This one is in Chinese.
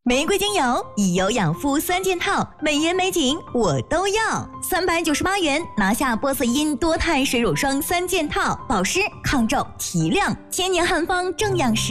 玫瑰精油以油养肤3件套，美颜美景我都要。398元拿下波色因多肽水乳霜3件套，保湿、抗皱、提亮，千年汉方正养